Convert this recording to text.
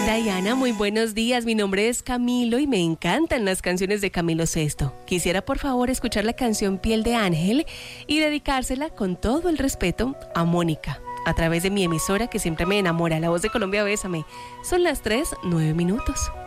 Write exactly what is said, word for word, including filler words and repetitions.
Diana, muy buenos días. Mi nombre es Camilo y me encantan las canciones de Camilo Sesto. Quisiera por favor escuchar la canción Piel de Ángel y dedicársela con todo el respeto a Mónica, a través de mi emisora que siempre me enamora, La Voz de Colombia. Bésame. Son las tres, nueve minutos.